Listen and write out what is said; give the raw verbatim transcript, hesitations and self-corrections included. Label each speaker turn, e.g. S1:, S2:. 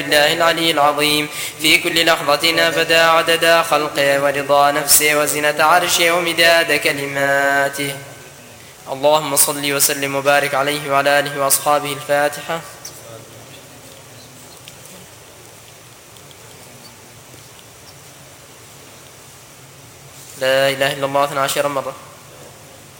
S1: الله العلي العظيم في كل لحظة أبدا عدد خلقه ورضا نفسه وزنة عرشه ومداد كلماته. اللهم صل وسلم وبارك عليه وعلى آله وأصحابه. الفاتحة. لا إله إلا الله اثنا عشر مرة.